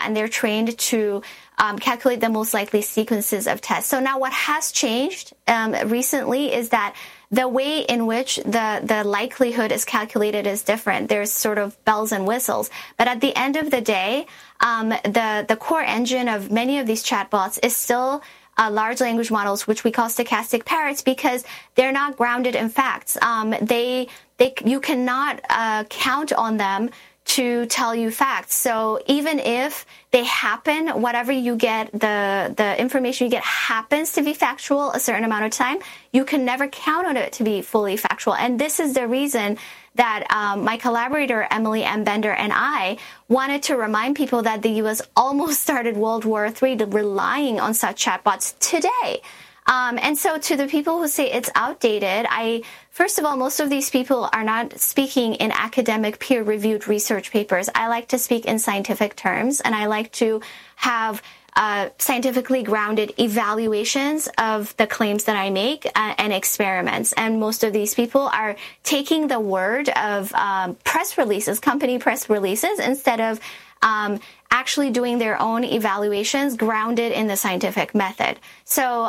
and they're trained to calculate the most likely sequences of tests. So now what has changed recently is that the way in which the likelihood is calculated is different. There's sort of bells and whistles. But at the end of the day, the core engine of many of these chatbots is still large language models, which we call stochastic parrots, because they're not grounded in facts. You cannot count on them to tell you facts. So even if they happen, whatever you get, the information you get happens to be factual a certain amount of time, you can never count on it to be fully factual. And this is the reason that my collaborator, Emily M. Bender, and I wanted to remind people that the U.S. almost started World War III relying on such chatbots today. And so to the people who say it's outdated, first of all, most of these people are not speaking in academic peer-reviewed research papers. I like to speak in scientific terms, and I like to have scientifically grounded evaluations of the claims that I make and experiments. And most of these people are taking the word of press releases, company press releases, instead of actually doing their own evaluations grounded in the scientific method. So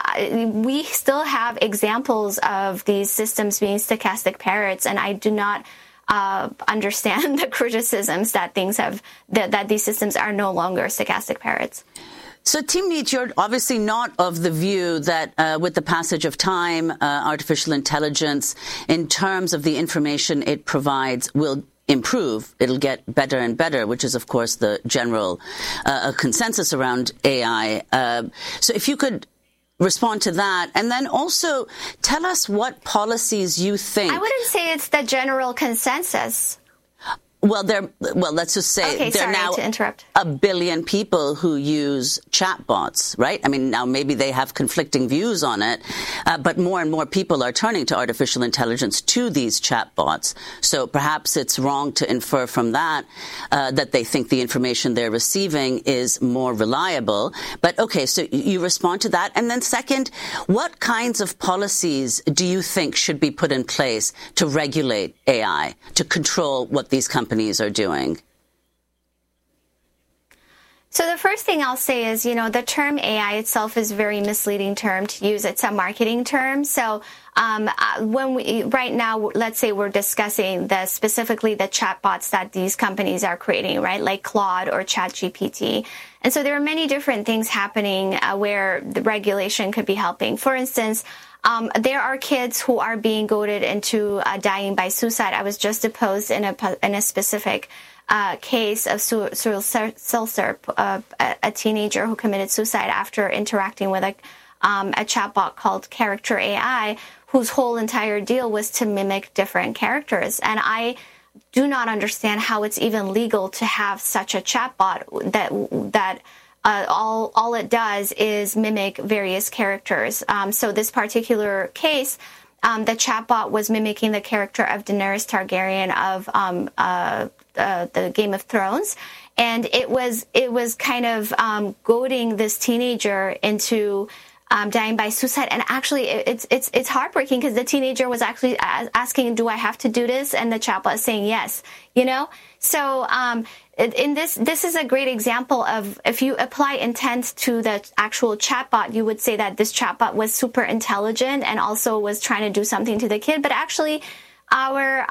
we still have examples of these systems being stochastic parrots, and I do not understand the criticisms that that these systems are no longer stochastic parrots. So, Timnit, you're obviously not of the view that with the passage of time, artificial intelligence, in terms of the information it provides, will improve. It'll get better and better, which is, of course, the general consensus around AI. So if you could respond to that, and then also tell us what policies you think. I wouldn't say it's the general consensus. Well, let's just say there are now a billion people who use chatbots, right? I mean, now maybe they have conflicting views on it, but more and more people are turning to artificial intelligence, to these chatbots. So perhaps it's wrong to infer from that that they think the information they're receiving is more reliable. But okay, so you respond to that. And then second, what kinds of policies do you think should be put in place to regulate AI, to control what these companies are doing? So the first thing I'll say is, the term AI itself is a very misleading term to use. It's a marketing term. So right now, let's say we're discussing specifically the chatbots that these companies are creating, right? Like Claude or ChatGPT. And so there are many different things happening where the regulation could be helping. For instance, there are kids who are being goaded into dying by suicide. I was just deposed in a specific case of Cyril Seltzer, a teenager who committed suicide after interacting with a chatbot called Character AI, whose whole entire deal was to mimic different characters. And I do not understand how it's even legal to have such a chatbot that all it does is mimic various characters. So this particular case, the chatbot was mimicking the character of Daenerys Targaryen of the Game of Thrones, and it was kind of goading this teenager into dying by suicide. And actually, it's heartbreaking because the teenager was actually asking, "Do I have to do this?" And the chatbot is saying yes. So in this is a great example of, if you apply intent to the actual chatbot, you would say that this chatbot was super intelligent and also was trying to do something to the kid. But actually, our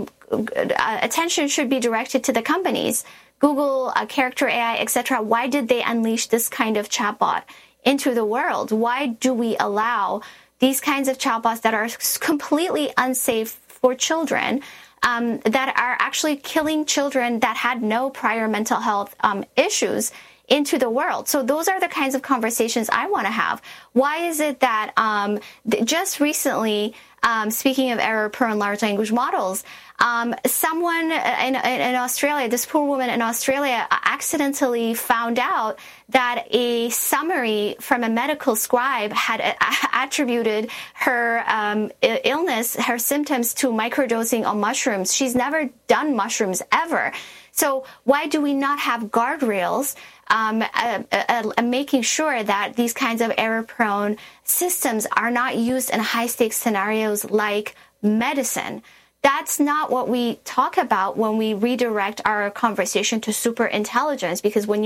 attention should be directed to the companies, Google, Character AI, etc. Why did they unleash this kind of chatbot into the world? Why do we allow these kinds of chatbots that are completely unsafe for children, that are actually killing children that had no prior mental health issues into the world? So those are the kinds of conversations I want to have. Why is it that just recently, speaking of error-prone large language models, someone in Australia, this poor woman in Australia, accidentally found out that a summary from a medical scribe had attributed her illness, her symptoms, to microdosing on mushrooms. She's never done mushrooms ever. So why do we not have guardrails making sure that these kinds of error-prone systems are not used in high-stakes scenarios like medicine? That's not what we talk about when we redirect our conversation to super intelligence, because when you